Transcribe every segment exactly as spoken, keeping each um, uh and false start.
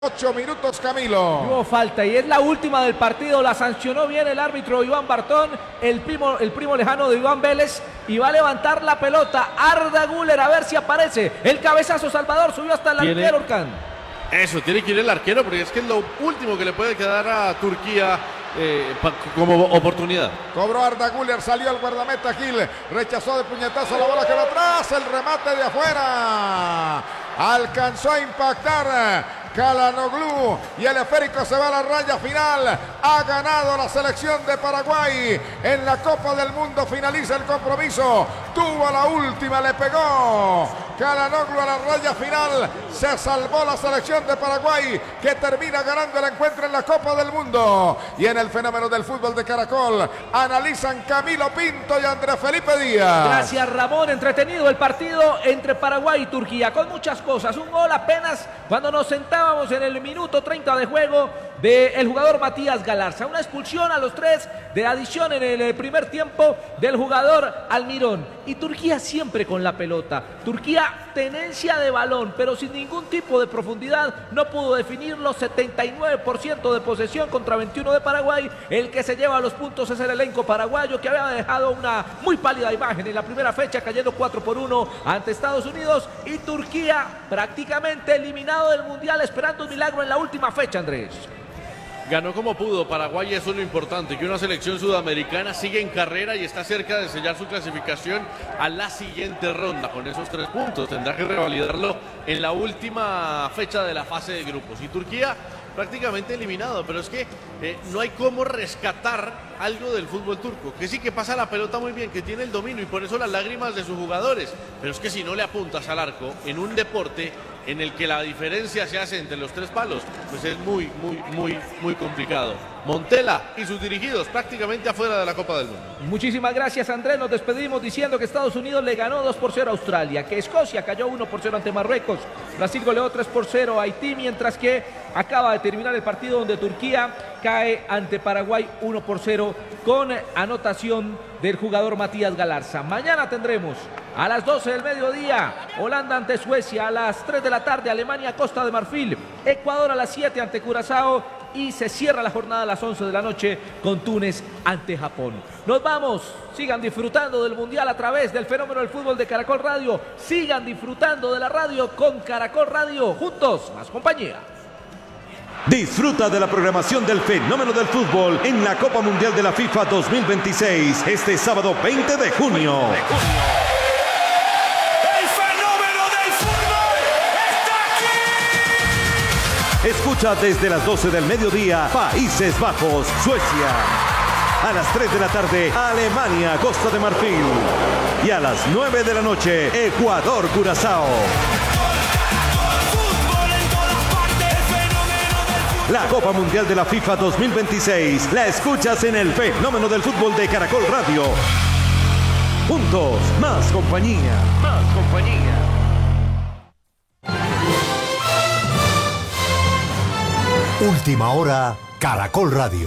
Ocho minutos, Camilo. Hubo falta y es la última del partido. La sancionó bien el árbitro Iván Bartón, el primo, el primo lejano de Iván Vélez, y va a levantar la pelota Arda Güler a ver si aparece. El cabezazo Salvador subió hasta el arquero Urcán. Eso, tiene que ir el arquero porque es que es lo último que le puede quedar a Turquía eh, pa, como oportunidad. Cobró Arda Güler, salió el guardameta Gil, rechazó de puñetazo la bola que va atrás, el remate de afuera. Alcanzó a impactar Calhanoglu y el esférico se va a la raya final. Ha ganado la selección de Paraguay en la Copa del Mundo. Finaliza el compromiso. Tuvo la última, le pegó Calhanoglu a la raya final. Se salvó la selección de Paraguay, que termina ganando el encuentro en la Copa del Mundo. Y en el fenómeno del fútbol de Caracol analizan Camilo Pinto y Andrés Felipe Díaz. Gracias, Ramón. Entretenido el partido entre Paraguay y Turquía, con muchas cosas. Un gol apenas cuando nos sentamos en el minuto treinta de juego del jugador Matías Galarza. Una expulsión a los tres de adición en el primer tiempo del jugador Almirón. Y Turquía siempre con la pelota. Turquía tenencia de balón, pero sin ningún tipo de profundidad. No pudo definirlo. setenta y nueve por ciento de posesión contra veintiuno de Paraguay. El que se lleva los puntos es el elenco paraguayo, que había dejado una muy pálida imagen en la primera fecha, cayendo cuatro por uno ante Estados Unidos. Y Turquía prácticamente eliminado del Mundial, esperando un milagro en la última fecha, Andrés. Ganó como pudo Paraguay, eso es lo importante, que una selección sudamericana sigue en carrera y está cerca de sellar su clasificación a la siguiente ronda con esos tres puntos. Tendrá que revalidarlo en la última fecha de la fase de grupos. Y Turquía prácticamente eliminado, pero es que eh, no hay cómo rescatar algo del fútbol turco, que sí que pasa la pelota muy bien, que tiene el dominio y por eso las lágrimas de sus jugadores, pero es que si no le apuntas al arco en un deporte en el que la diferencia se hace entre los tres palos, pues es muy, muy, muy, muy complicado. Montela y sus dirigidos prácticamente afuera de la Copa del Mundo. Muchísimas gracias, Andrés. Nos despedimos diciendo que Estados Unidos le ganó dos por cero a Australia, que Escocia cayó uno por cero ante Marruecos, Brasil goleó tres por cero a Haití, mientras que acaba de terminar el partido donde Turquía cae ante Paraguay uno por cero con anotación del jugador Matías Galarza. Mañana tendremos a las doce del mediodía Holanda ante Suecia, a las tres de la tarde Alemania Costa de Marfil, Ecuador a las siete ante Curazao, y se cierra la jornada a las once de la noche con Túnez ante Japón. Nos vamos, sigan disfrutando del Mundial a través del fenómeno del fútbol de Caracol Radio, sigan disfrutando de la radio con Caracol Radio, juntos, más compañía. Disfruta de la programación del fenómeno del fútbol en la Copa Mundial de la FIFA dos mil veintiséis, este sábado veinte de junio. Escucha desde las doce del mediodía Países Bajos, Suecia. A las tres de la tarde Alemania, Costa de Marfil. Y a las nueve de la noche Ecuador, Curazao. La Copa Mundial de la FIFA dos mil veintiséis la escuchas en el fenómeno del fútbol de Caracol Radio. Juntos, más compañía. Más compañía. Última hora, Caracol Radio.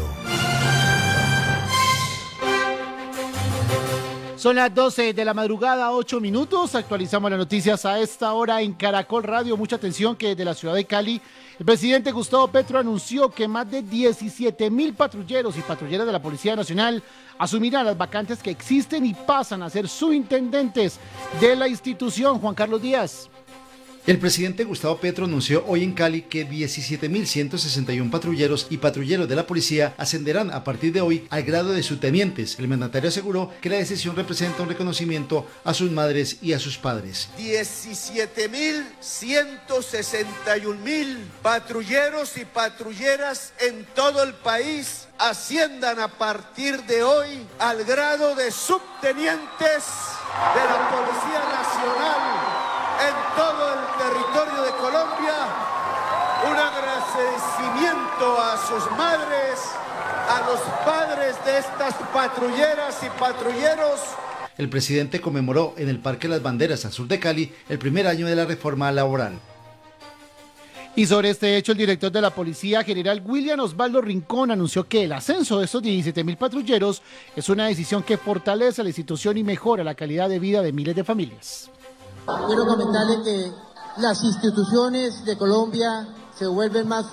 Son las doce de la madrugada, ocho minutos. Actualizamos las noticias a esta hora en Caracol Radio. Mucha atención que desde la ciudad de Cali, el presidente Gustavo Petro anunció que más de diecisiete mil patrulleros y patrulleras de la Policía Nacional asumirán las vacantes que existen y pasan a ser subintendentes de la institución. Juan Carlos Díaz. El presidente Gustavo Petro anunció hoy en Cali que diecisiete mil ciento sesenta y uno patrulleros y patrulleros de la policía ascenderán a partir de hoy al grado de subtenientes. El mandatario aseguró que la decisión representa un reconocimiento a sus madres y a sus padres. diecisiete mil ciento sesenta y un mil patrulleros y patrulleras en todo el país asciendan a partir de hoy al grado de subtenientes de la Policía Nacional en todo el territorio de Colombia. Un agradecimiento a sus madres, a los padres de estas patrulleras y patrulleros. El presidente conmemoró en el Parque Las Banderas al sur de Cali el primer año de la reforma laboral. Y sobre este hecho, el director de la Policía, general William Osvaldo Rincón, anunció que el ascenso de estos diecisiete mil patrulleros es una decisión que fortalece a la institución y mejora la calidad de vida de miles de familias. Quiero comentarle que las instituciones de Colombia se vuelven más